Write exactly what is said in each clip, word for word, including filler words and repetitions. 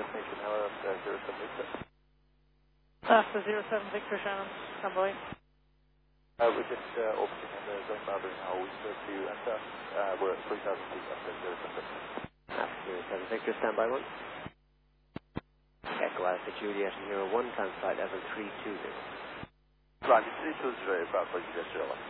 destination now at uh, zero seven Victor. After zero seven Victor Shannon, stand by. Uh, we're just uh, orbiting in the zone boundary now. We serve to enter. Uh, we're at three thousand feet after zero seven Victor. After zero seven Victor, stand by one. Echo Alpha Juliet zero one, time flight level three two zero. Right, three two zero, Bravo, Juliet zero one.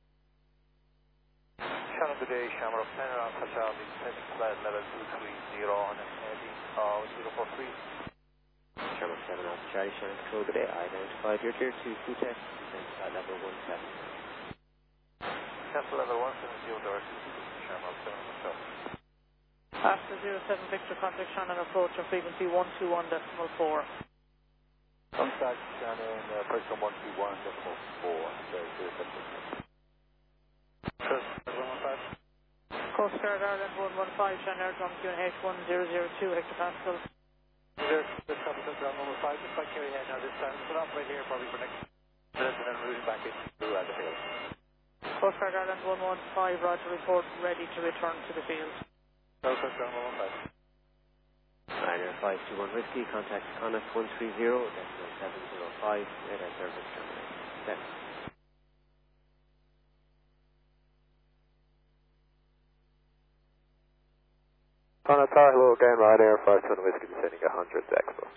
Shannon, good day, Shamrock ten, Alpha Charlie, setting flight level two three zero on heading uh, zero four three. Shamrock seven Alpha Charlie, Shannon Control, good day, identified your tier two crew test, descent flight level one seven. Cancel level one seven zero, direct to Shamrock seven Hotel. After zero seven Victor, contact Shannon approach on frequency one two one decimal four. Contact Shannon, uh, approach on one two one decimal four, so zero seven Victor. First, one one five. Coast Guard Ireland one one five, Shannon Aerodrome Q N H one zero zero two hectopascals. This is Coast Guard one one five, just by carrying ahead now this time. We'll operate here probably for next minute and then routing back into uh, the field. Coast Guard Ireland one one five, roger, report ready to return to the field. No, Coast Guard one one five. Ryanair five two one Whiskey, contact Conniff one three zero, decimal seven zero five, radar service terminated. Set. Conniff Tower, hello again, Ryanair five two one Whiskey, descending one hundred Expo.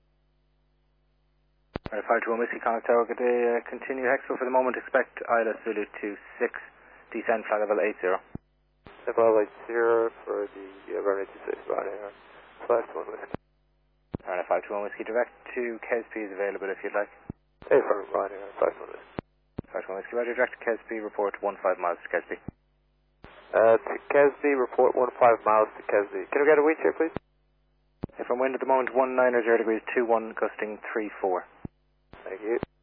Ryanair five two one Whiskey, Conniff Tower, good day, uh, continue Expo for the moment, expect I L S Zulu two six, descend flight level eight zero. Level eight zero for the uh, runway two six, Ryanair five two one Whiskey. Ryanair five two one Whiskey, direct to K S P is available if you'd like. Hey, for Ryanair five two one Whiskey. five two one Whiskey, roger, direct to K S P, report one five miles to K S P. Uh, to Kesby, report one five miles to Kesby. Can we get a wind check, please? If I'm wind at the moment, one nine zero degrees, two one, gusting three four. Thank you.